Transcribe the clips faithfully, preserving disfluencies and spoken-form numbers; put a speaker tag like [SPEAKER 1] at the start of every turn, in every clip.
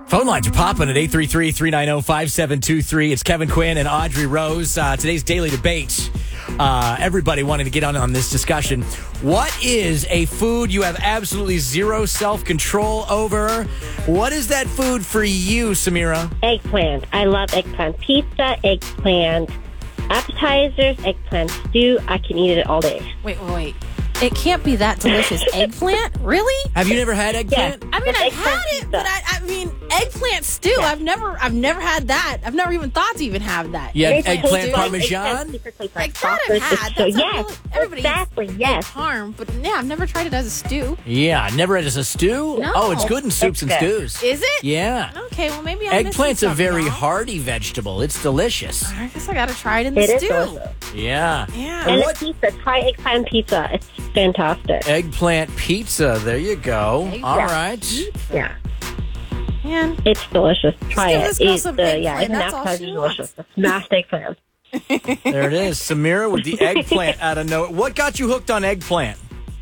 [SPEAKER 1] Phone lines are popping at eight three three, three nine zero, five seven two three. It's Kevin Quinn and Audrey Rose. Uh, today's Daily Debate. Uh, everybody wanting to get on on this discussion. What is a food you have absolutely zero self-control over? What is that food for you, Samira?
[SPEAKER 2] Eggplant. I love eggplant pizza, eggplant appetizers, eggplant stew. I can eat it all day.
[SPEAKER 3] Wait, wait, wait. It can't be that delicious. Eggplant? Really?
[SPEAKER 1] Have you never had eggplant?
[SPEAKER 2] Yes.
[SPEAKER 3] I mean,
[SPEAKER 2] But
[SPEAKER 3] I've
[SPEAKER 2] eggplant
[SPEAKER 3] had it,
[SPEAKER 2] pizza.
[SPEAKER 3] but I, I mean, eggplant stew. I've never, I've never had that. I've never even thought to even have that.
[SPEAKER 1] Yeah,
[SPEAKER 2] It's
[SPEAKER 1] eggplant
[SPEAKER 2] tastes
[SPEAKER 1] parmesan?
[SPEAKER 2] Eggplant pizza tastes like
[SPEAKER 3] Like that
[SPEAKER 2] sausage.
[SPEAKER 3] I've
[SPEAKER 2] It's
[SPEAKER 3] had.
[SPEAKER 2] so-
[SPEAKER 3] That's not
[SPEAKER 2] yes,
[SPEAKER 3] really- everybody eats
[SPEAKER 2] exactly, yes.
[SPEAKER 3] Parm, but yeah, I've never tried it as a stew.
[SPEAKER 1] Yeah, never had as a stew?
[SPEAKER 3] No.
[SPEAKER 1] Oh, it's good in soups and
[SPEAKER 2] It's good.
[SPEAKER 1] stews.
[SPEAKER 3] Is it?
[SPEAKER 1] Yeah.
[SPEAKER 3] Okay, well maybe I'm
[SPEAKER 1] Eggplant's
[SPEAKER 3] missing
[SPEAKER 1] a very
[SPEAKER 3] something, huh?
[SPEAKER 1] hearty vegetable. It's delicious.
[SPEAKER 3] I guess I gotta try it in the
[SPEAKER 2] It is
[SPEAKER 3] stew.
[SPEAKER 2] delicious.
[SPEAKER 1] Yeah.
[SPEAKER 3] Yeah.
[SPEAKER 2] And
[SPEAKER 1] What-
[SPEAKER 2] a pizza. Try eggplant pizza. It's fantastic.
[SPEAKER 1] Eggplant pizza. There you go.
[SPEAKER 3] Eggplant
[SPEAKER 1] All right.
[SPEAKER 2] Yeah.
[SPEAKER 3] Man.
[SPEAKER 2] It's delicious. Try
[SPEAKER 3] give
[SPEAKER 2] it.
[SPEAKER 3] this girl
[SPEAKER 2] It's
[SPEAKER 3] some
[SPEAKER 2] the, yeah,
[SPEAKER 3] eggplant.
[SPEAKER 2] it's an
[SPEAKER 3] That's all
[SPEAKER 2] appetizer.
[SPEAKER 3] she
[SPEAKER 2] Delicious. Smashed eggplant.
[SPEAKER 1] There it is. Samira with the eggplant out of nowhere. What got you hooked on eggplant?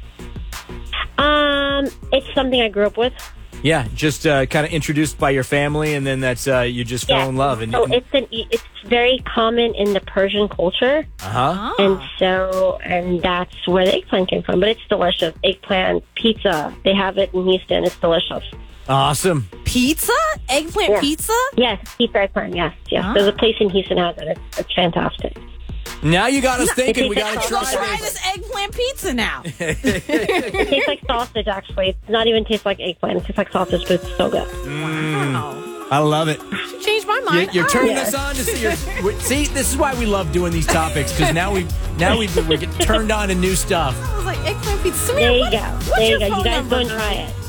[SPEAKER 2] Um, it's something I grew up with.
[SPEAKER 1] Yeah, just uh, kind of introduced by your family, and then that's uh, you just fell
[SPEAKER 2] Yeah.
[SPEAKER 1] in love. And
[SPEAKER 2] So it's an it's very common in the Persian culture,
[SPEAKER 1] uh huh.
[SPEAKER 3] Oh.
[SPEAKER 2] and so and that's where the eggplant came from. But it's delicious. Eggplant pizza. They have it in Houston. It's delicious.
[SPEAKER 1] Awesome.
[SPEAKER 3] Pizza? Eggplant
[SPEAKER 2] Yeah.
[SPEAKER 3] pizza?
[SPEAKER 2] Yes, pizza eggplant. Yes, yes.
[SPEAKER 3] Ah.
[SPEAKER 2] There's a place in Houston that has it. It's, it's fantastic.
[SPEAKER 1] Now you got us thinking. We
[SPEAKER 2] it's
[SPEAKER 1] got to
[SPEAKER 2] like
[SPEAKER 1] try
[SPEAKER 3] Let's try
[SPEAKER 1] this.
[SPEAKER 3] this eggplant pizza now.
[SPEAKER 2] It tastes like sausage. Actually, it's not even taste like eggplant. It tastes like sausage, but it's so good.
[SPEAKER 3] Wow.
[SPEAKER 1] I love it.
[SPEAKER 3] She changed my
[SPEAKER 1] You,
[SPEAKER 3] mind.
[SPEAKER 1] you're
[SPEAKER 3] All
[SPEAKER 1] turning
[SPEAKER 3] right.
[SPEAKER 1] us on to see. Your, we- see, this is why we love doing these topics, because now we now we we get turned on to new stuff.
[SPEAKER 3] I was like, eggplant pizza. Samir,
[SPEAKER 2] There you
[SPEAKER 3] what-
[SPEAKER 2] go.
[SPEAKER 3] What's
[SPEAKER 2] There you
[SPEAKER 3] your
[SPEAKER 2] go.
[SPEAKER 3] phone
[SPEAKER 2] You guys
[SPEAKER 3] number,
[SPEAKER 2] go and
[SPEAKER 3] girl?
[SPEAKER 2] try it.